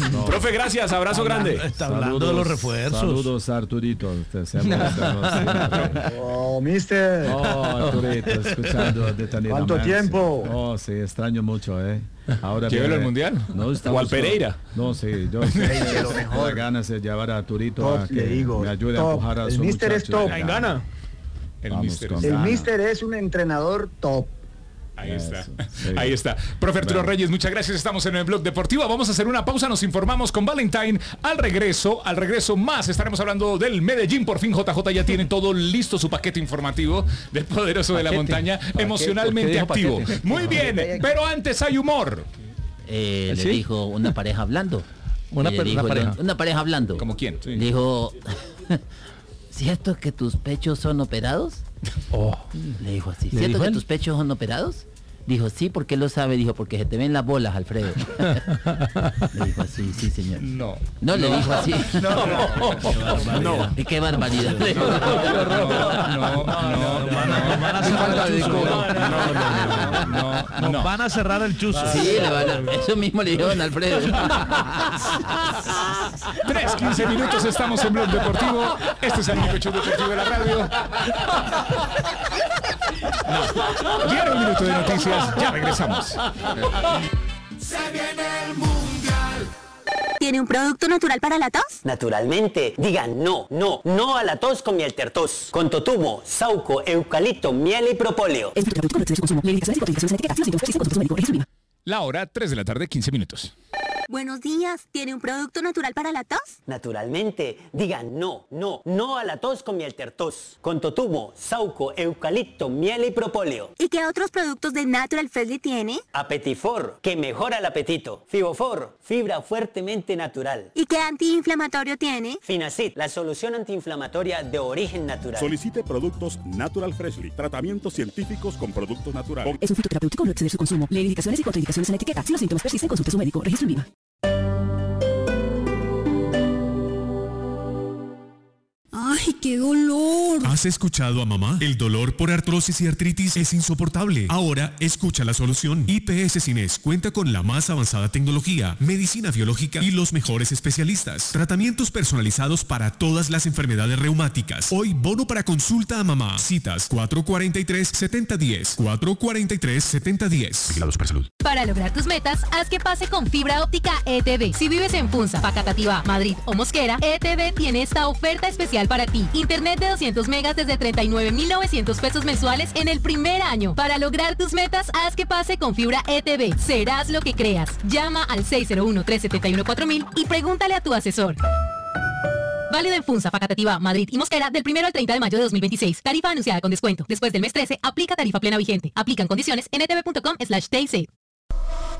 No. Profe, gracias, abrazo grande. Está hablando de los refuerzos. Saludos, Arturito. Oh, mister. Oh, Arturito, escuchando detenidamente. ¿Cuánto tiempo? Oh, sí, extraño mucho, Ahora ¿Llévelo al Mundial? No, ¿O al Pereira? No, sí, yo lo mejor. las ganas de llevar a Arturito Top, a que le digo, me ayude top. a empujar a El su mister es muchacho. top. Ahí gana. El Vamos mister con es- El Gana. mister es un entrenador top. Ahí está. Eso, sí. Ahí está. Profe Arturo Bueno. Reyes, muchas gracias. Estamos en el Blog Deportivo. Vamos a hacer una pausa. Nos informamos con Valentine. Al regreso más estaremos hablando del Medellín. Por fin JJ ya tiene todo listo, su paquete informativo del poderoso de la montaña, emocionalmente ¿Por qué dijo activo. paquete? Muy bien, pero antes hay humor. Le ¿Sí? dijo una pareja hablando. Una Le dijo pareja. una pareja hablando. ¿Como quién? Le dijo, ¿cierto que tus pechos son operados? Le dijo así, ¿Le ¿cierto dijo que él? tus pechos son operados? Dijo, sí, ¿por qué lo sabe? Dijo, porque se te ven las bolas, Alfredo. Le dijo así, sí, señor. No. No, le dijo así. No. Y qué barbaridad. Nos van a cerrar el chuzo. Sí, eso mismo le dijo don Alfredo. 3:15 minutos, estamos en Blog Deportivo. Este es el único show deportivo de la radio. No. Viene un minuto de noticias, ya regresamos. Se viene el mundial. ¿Tiene un producto natural para la tos? Naturalmente, digan no a la tos con miel tertos, con totumo, sauco, eucalipto, miel y propóleo. La hora 3 de la tarde, 15 minutos. Buenos días. ¿Tiene un producto natural para la tos? Naturalmente, digan no a la tos con miel tertos, con totumo, sauco, eucalipto, miel y propóleo. ¿Y qué otros productos de Natural Freshly tiene? Apetifor, que mejora el apetito. Fibofor, fibra fuertemente natural. ¿Y qué antiinflamatorio tiene? Finacid, la solución antiinflamatoria de origen natural. Solicite productos Natural Freshly, tratamientos científicos con productos naturales. Es un fitoterapéutico, no exceder su consumo. Lee indicaciones y contraindicaciones en la etiqueta. Si los síntomas persisten, consulte a su médico. Registro en Viva. ¡Ay, qué dolor! ¿Has escuchado a mamá? El dolor por artrosis y artritis es insoportable. Ahora, escucha la solución. IPS Cines cuenta con la más avanzada tecnología, medicina biológica y los mejores especialistas. Tratamientos personalizados para todas las enfermedades reumáticas. Hoy, bono para consulta a mamá. Citas 443-7010. 443-7010. Vigilados por salud. Para lograr tus metas, haz que pase con fibra óptica ETV. Si vives en Funza, Facatativá, Madrid o Mosquera, ETV tiene esta oferta especial para ti. Internet de 200 megas desde 39.900 pesos mensuales en el primer año. Para lograr tus metas, haz que pase con fibra ETV. Serás lo que creas. Llama al 601-371-4000 y pregúntale a tu asesor. Válido en Funza, Facatativá, Madrid y Mosquera del 1 al 30 de mayo de 2026. Tarifa anunciada con descuento. Después del mes 13, aplica tarifa plena vigente. Aplican condiciones en etv.com/TIC.